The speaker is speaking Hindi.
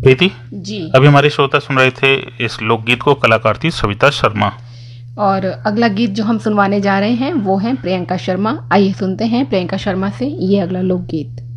प्रीति जी। अभी हमारे श्रोता सुन रहे थे इस लोकगीत को, कलाकार थी सविता शर्मा। और अगला गीत जो हम सुनवाने जा रहे हैं वो है प्रियंका शर्मा। आइए सुनते हैं प्रियंका शर्मा से ये अगला लोकगीत।